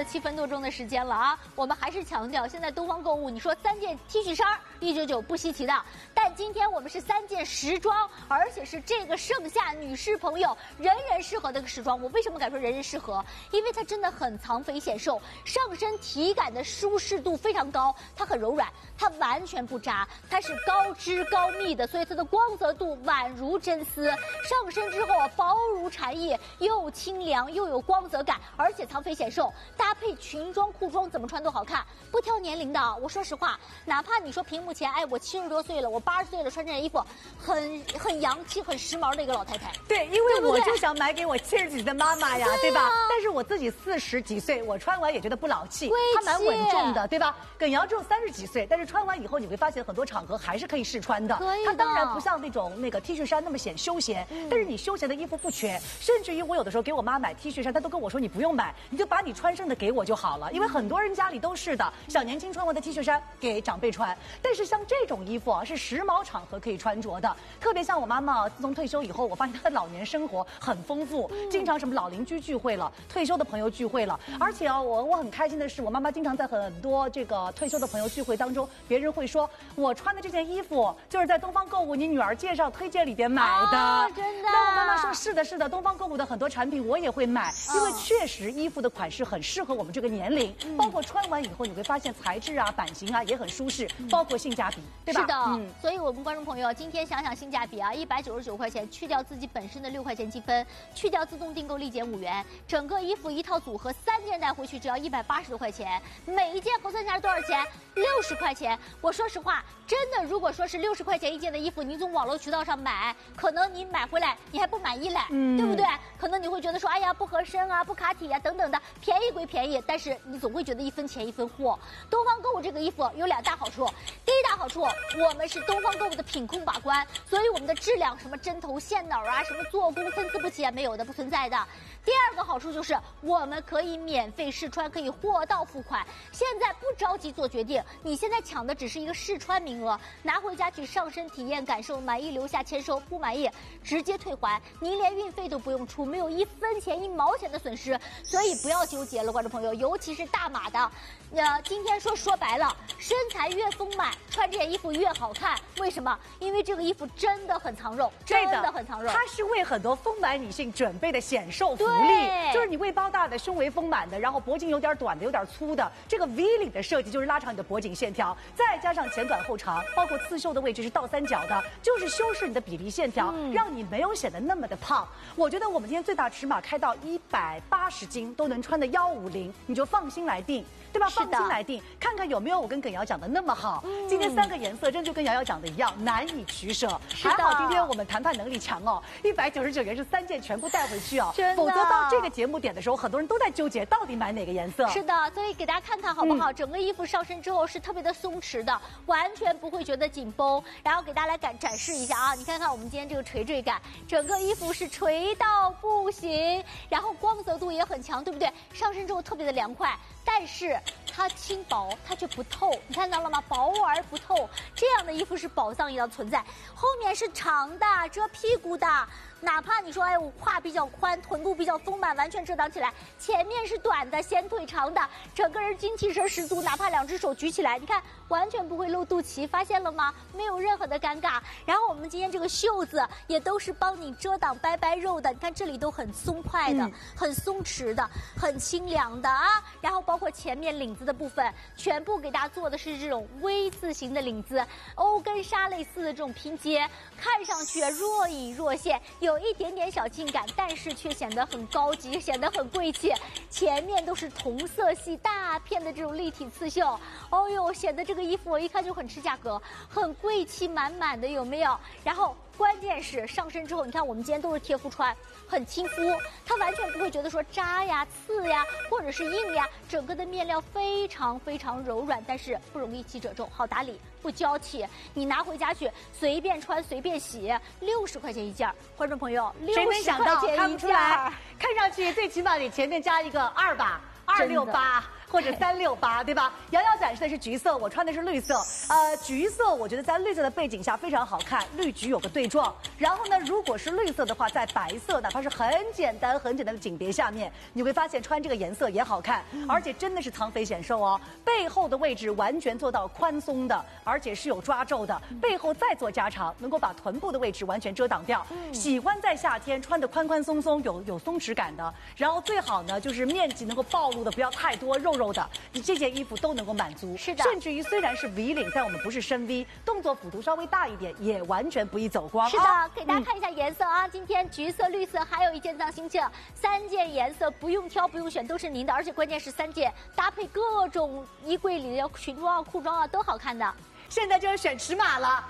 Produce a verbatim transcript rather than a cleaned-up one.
的七分多钟的时间了啊！我们还是强调，现在东方购物，你说三件 T 恤衫一九九不稀奇的，但今天我们是三件时装，而且是这个盛夏女士朋友人人适合的时装。我为什么敢说人人适合？因为它真的很藏肥显瘦，上身体感的舒适度非常高，它很柔软，它完全不扎，它是高织高密的，所以它的光泽度宛如真丝。上身之后啊，薄如蝉翼，又清凉又有光泽感，而且藏肥显瘦，搭配裙装裤装怎么穿都好看，不挑年龄的。我说实话，哪怕你说屏幕前，哎，我七十多岁了，我八十岁了，穿这件衣服很很洋气、很时髦的一个老太太。 对，因为我就想买给我七十几岁的妈妈呀，对, 对吧？但是我自己四十几岁，我穿完也觉得不老气，它蛮稳重的，对吧？耿瑶只有三十几岁，但是穿完以后你会发现很多场合还是可以试穿的。 可以的。 它当然不像那种那个 T 恤衫那么显休闲，嗯、但是你休闲的衣服不缺，甚至于我有的时候给我妈买 T 恤衫，她都跟我说你不用买，你就把你穿剩的给我就好了，因为很多人家里都是的，小年轻穿完的 T 恤衫给长辈穿。但是像这种衣服啊，是时髦场合可以穿着的，特别像我妈妈，自从退休以后，我发现她的老年生活很丰富，嗯、经常什么老邻居聚会了，退休的朋友聚会了，嗯、而且啊，我我很开心的是，我妈妈经常在很多这个退休的朋友聚会当中，别人会说我穿的这件衣服就是在东方购物你女儿介绍推荐里边买的， 哦、真的。 那我妈妈说是的，是的，东方购物的很多产品我也会买，哦、因为确实衣服的款式很适合我们这个年龄，嗯、包括穿完以后你会发现材质啊、版型啊也很舒适，嗯、包括性价比，对吧？ 是的，嗯，所以我们观众朋友今天想想性价比啊，一百九十九块钱，去掉自己本身的六块钱积分，去掉自动订购立减五元，整个衣服一套组合三件带回去只要一百八十多块钱，每一件核算下来多少钱？六十块钱。我说实话，真的，如果说是六十块钱一件的衣服，你从网络渠道上买，可能你买回来你还不满意嘞，嗯、对不对？可能你会觉得说，哎呀，不合身啊，不卡体呀、啊，等等的，便宜归便宜，但是你总会觉得一分钱一分货。东方购物这个衣服有两大好处，第一大好处，我们是东方购物的品控把关，所以我们的质量什么针头线脑啊，什么做工参差不齐啊，没有的，不存在的。第二个好处就是我们可以免费试穿，可以货到付款。现在不着急做决定，你现在抢的只是一个试穿名额，拿回家去上身体验感受，满意留下签收，不满意直接退还，您连运费都不用出，没有一分钱一毛钱的损失。所以不要纠结了，观众朋友，尤其是大码的，呃，今天说说白了，身材越丰满，穿这件衣服越好看。为什么？因为这个衣服真的很藏肉，真的很藏肉， 它是为很多丰满女性准备的显瘦服。福利就是你胃包大的、胸围丰满的，然后脖颈有点短的、有点粗的，这个 V 领的设计就是拉长你的脖颈线条，再加上前短后长，包括刺绣的位置是倒三角的，就是修饰你的比例线条，嗯、让你没有显得那么的胖。我觉得我们今天最大尺码开到一百八十斤都能穿的幺五零，你就放心来定，对吧？放心来定，看看有没有我跟耿瑶讲的那么好。嗯、今天三个颜色真就跟瑶瑶讲的一样，难以取舍。还好今天我们谈判能力强哦，一百九十九元是三件全部带回去哦，否则到这个节目点的时候，很多人都在纠结到底买哪个颜色。 是的，所以给大家看看好不好？嗯、整个衣服上身之后是特别的松弛的，完全不会觉得紧绷。然后给大家来展展示一下啊，你看看我们今天这个垂坠感，整个衣服是垂到不行，然后光泽度也很强，对不对？上身之后特别的凉快，但是它轻薄，它却不透，你看到了吗？薄而不透，这样的衣服是宝藏一样存在。后面是长的，遮屁股的。哪怕你说，哎，我胯比较宽，臀部比较丰满，完全遮挡起来，前面是短的，显腿长的，整个人精气神十足，哪怕两只手举起来，你看完全不会露肚脐，发现了吗？没有任何的尴尬。然后我们今天这个袖子也都是帮你遮挡白白肉的，你看这里都很松快的，嗯、很松弛的，很清凉的啊。然后包括前面领子的部分，全部给大家做的是这种 V 字形的领子，欧根纱类似的这种拼接，看上去若隐若现，有一点点小性感，但是却显得很高级，显得很贵气。前面都是同色系大片的这种立体刺绣，哦呦，显得这个衣服我一看就很吃价格，很贵气满满的，有没有？然后关键是上身之后，你看我们今天都是贴肤穿，很亲肤，它完全不会觉得说扎呀、刺呀，或者是硬呀，整个的面料非常非常柔软，但是不容易起褶皱，好打理，不娇气。你拿回家去随便穿随便洗，六十块钱一件，观众朋友，六十块钱一件， 看上去最起码你前面加一个二吧。二六八， 或者三六八，对吧？瑶瑶展示的是橘色，我穿的是绿色。呃，橘色我觉得在绿色的背景下非常好看，绿橘有个对撞。然后呢，如果是绿色的话，在白色哪怕是很简单很简单的景别下面，你会发现穿这个颜色也好看，嗯、而且真的是藏肥显瘦哦。背后的位置完全做到宽松的，而且是有抓皱的，背后再做加长，能够把臀部的位置完全遮挡掉。嗯、喜欢在夏天穿的宽宽松松，有有松弛感的，然后最好呢就是面积能够暴露的不要太多，肉肉的，你这件衣服都能够满足。 是的， 甚至于虽然是 V 领，但我们不是深 V， 动作幅度稍微大一点，也完全不易走光。 是的，啊、给大家看一下颜色啊，嗯、今天橘色、绿色，还有一件藏新色，三件颜色不用挑不用选，都是您的，而且关键是三件搭配各种衣柜里的裙装啊、裤装啊都好看的。 现在就是选尺码了。